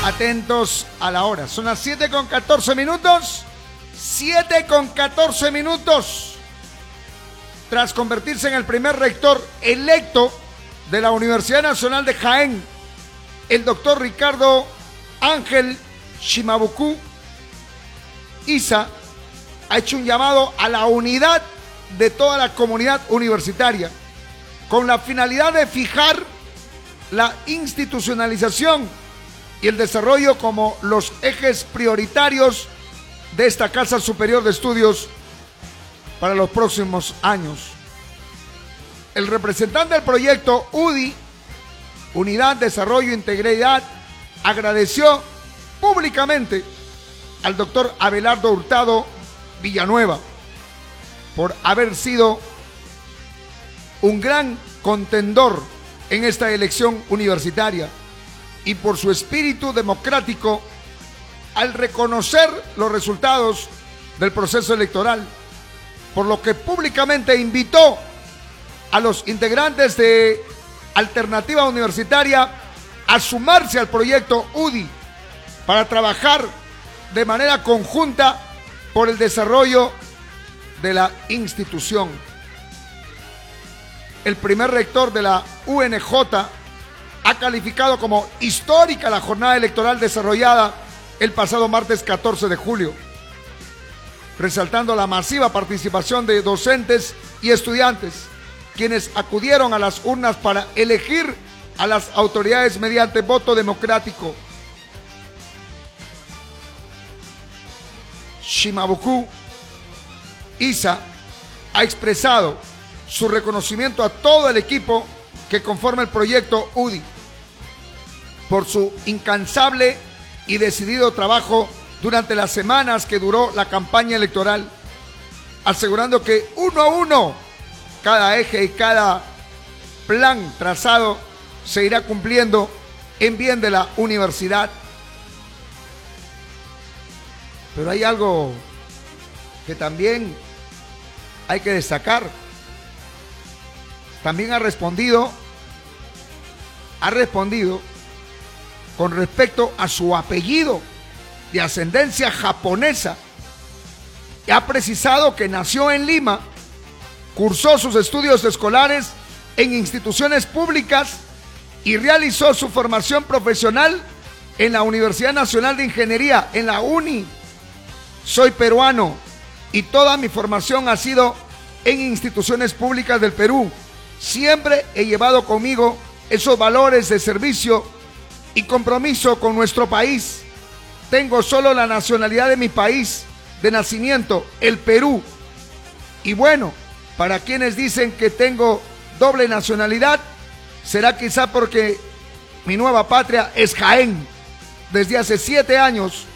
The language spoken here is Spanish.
Atentos a la hora. Son las 7:14. 7:14. Tras convertirse en el primer rector electo de la Universidad Nacional de Jaén, el doctor Ricardo Ángel Shimabuku Isa ha hecho un llamado a la unidad de toda la comunidad universitaria con la finalidad de fijar la institucionalización y el desarrollo como los ejes prioritarios de esta Casa Superior de Estudios para los próximos años. El representante del proyecto UDI, Unidad, Desarrollo e Integridad, agradeció públicamente al doctor Abelardo Hurtado Villanueva por haber sido un gran contendor en esta elección universitaria y por su espíritu democrático al reconocer los resultados del proceso electoral, por lo que públicamente invitó a los integrantes de Alternativa Universitaria a sumarse al proyecto UDI para trabajar de manera conjunta por el desarrollo de la institución. El primer rector de la UNJ ha calificado como histórica la jornada electoral desarrollada el pasado martes 14 de julio, resaltando la masiva participación de docentes y estudiantes, quienes acudieron a las urnas para elegir a las autoridades mediante voto democrático. Shimabuku Isa ha expresado su reconocimiento a todo el equipo que conforma el proyecto UDI por su incansable y decidido trabajo durante las semanas que duró la campaña electoral, asegurando que uno a uno cada eje y cada plan trazado se irá cumpliendo en bien de la universidad. Pero hay algo que también hay que destacar. También ha respondido con respecto a su apellido de ascendencia japonesa y ha precisado que nació en Lima, cursó sus estudios escolares en instituciones públicas y realizó su formación profesional en la Universidad Nacional de Ingeniería, en la UNI. Soy peruano y toda mi formación ha sido en instituciones públicas del Perú. Siempre he llevado conmigo esos valores de servicio y compromiso con nuestro país. Tengo solo la nacionalidad de mi país de nacimiento, el Perú. Y bueno, para quienes dicen que tengo doble nacionalidad, será quizá porque mi nueva patria es Jaén. Desde hace 7 años